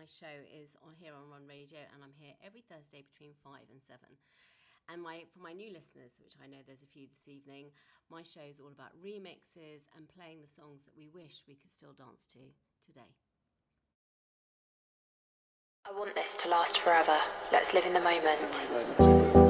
my show is on here on Run Radio, and I'm here every Thursday between 5 and 7. And for my new listeners, which I know there's a few this evening, my show is all about remixes and playing the songs that we wish we could still dance to today. I want this to last forever. Let's live in the moment.